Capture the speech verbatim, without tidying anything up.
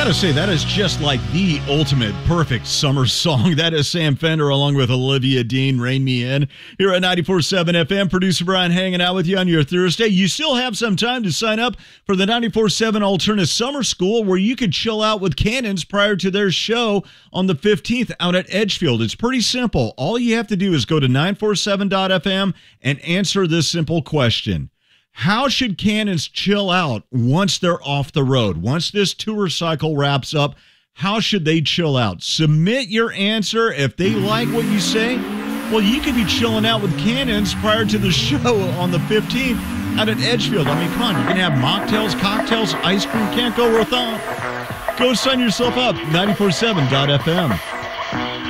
gotta say, that is just like the ultimate perfect summer song. That is Sam Fender along with Olivia Dean, Rain Me In. Here at ninety-four point seven F M, producer Brian hanging out with you on your Thursday. You still have some time to sign up for the ninety-four point seven Alternative Summer School, where you could chill out with Cannons prior to their show on the fifteenth out at Edgefield. It's pretty simple. All you have to do is go to nine forty-seven dot f m and answer this simple question. How should Cannons chill out once they're off the road? Once this tour cycle wraps up, how should they chill out? Submit your answer. If they like what you say, well, you could be chilling out with Cannons prior to the show on the fifteenth out at Edgefield. I mean, come on, you're going to have mocktails, cocktails, ice cream. Can't go wrong. Go sign yourself up, ninety-four point seven dot f m.